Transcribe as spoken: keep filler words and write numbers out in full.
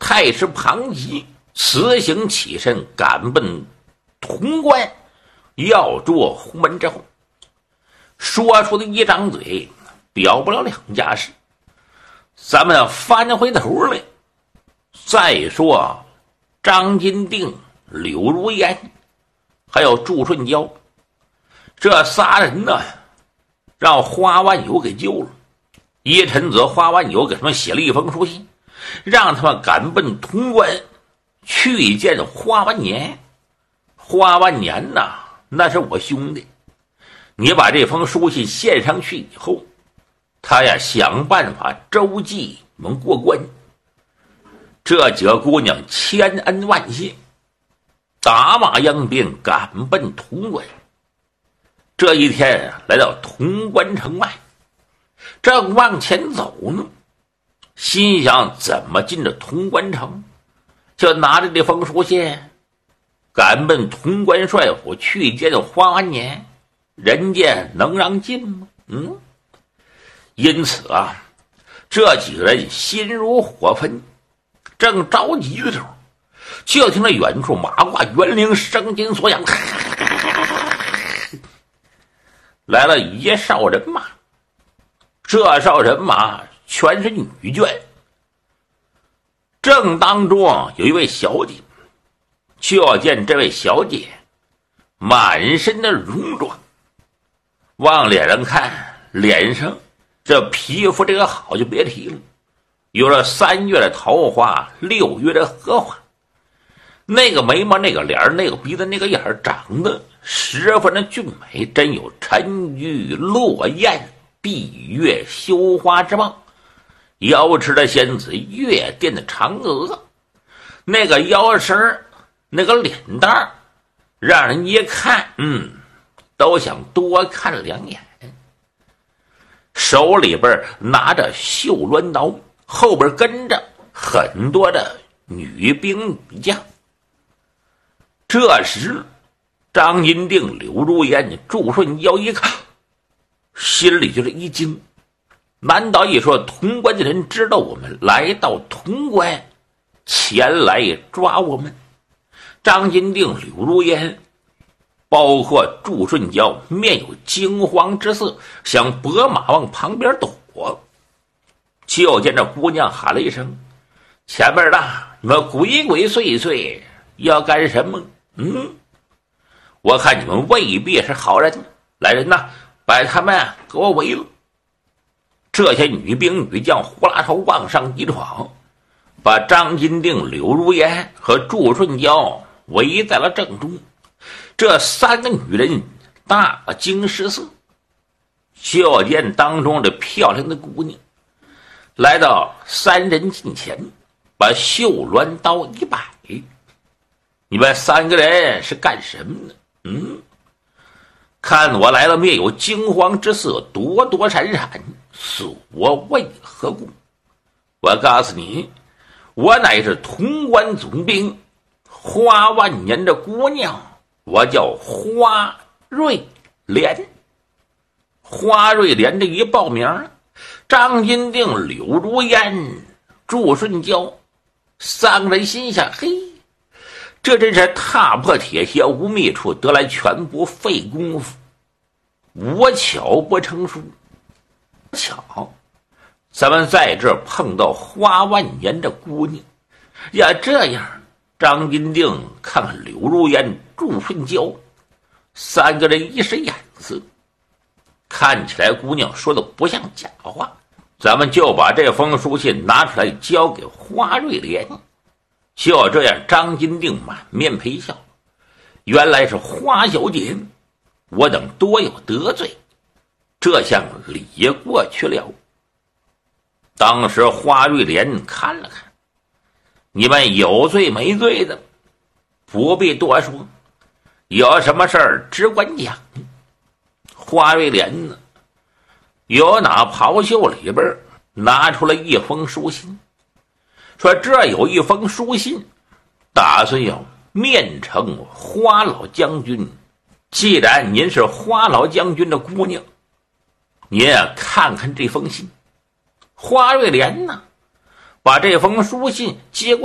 太师庞吉此行起身赶奔潼关，要捉胡门之后，说出的一张嘴表不了两家事。咱们翻回头来再说张金定、柳如烟还有祝顺娇这仨人呢，让花万有给救了。叶臣子花万有给他们写了一封书信，让他们赶奔潼关去见花万年。花万年呐，那是我兄弟，你把这封书信献上去以后，他呀想办法周济你们过关。这几个姑娘千恩万谢，打马扬鞭赶奔潼关。这一天来到潼关城外，正往前走呢，心想怎么进这潼关城，就拿着这封书信赶奔潼关帅府去见花万年，人家能让进吗？嗯，因此啊，这几个人心如火焚，正着急的时候，就听到远处马挂元铃，声金所响，来了一哨人马。这哨人马全是女眷，正当中有一位小姐，就见这位小姐满身的戎装，往脸上看，脸上这皮肤这个好就别提了，有了三月的桃花，六月的荷花，那个眉毛那个脸那个鼻子那个眼长得十分的俊美，真有沉鱼落雁闭月羞花之貌。瑶池的仙子，月殿的嫦娥，那个腰身那个脸蛋让人一看嗯都想多看两眼。手里边拿着绣鸾刀，后边跟着很多的女兵女将。这时张银定、柳如烟、祝顺娇一看，心里就是一惊，难道一说潼关的人知道我们来到潼关，前来抓我们？张金定、柳如烟包括祝顺娇面有惊慌之色，想拨马往旁边躲。就见这姑娘喊了一声：前面的你们鬼鬼祟祟要干什么？嗯，我看你们未必是好人，来人呐，把他们给我围了。这些女兵女将呼啦头往上一闯，把张金定、柳如烟和祝顺娇围在了正中。这三个女人大惊失色，就见当中这漂亮的姑娘来到三人近前，把绣鸾刀一摆：你们三个人是干什么呢？嗯，看我来了，面有惊慌之色，躲躲闪闪，所为何故？我告诉你，我乃是潼关总兵花万年的姑娘，我叫花瑞莲。花瑞莲这一报名，张金定、柳如烟、祝顺娇三个人心想：嘿，这真是踏破铁鞋无觅处，得来全不费功夫。无巧不成书，巧咱们在这碰到花万年这姑娘呀。这样张金定看看柳如烟、祝顺娇三个人一时眼色，看起来姑娘说的不像假话，咱们就把这封书信拿出来交给花瑞莲。就这样张金定满面陪笑，原来是花小姐，我等多有得罪，这项礼过去了。当时花瑞莲看了看，你们有罪没罪的不必多说，有什么事儿只管讲。花瑞莲呢，由哪袍袖里边拿出了一封书信，说这有一封书信，打算要面呈花老将军。既然您是花老将军的姑娘，您啊看看这封信。花瑞莲呢，把这封书信接过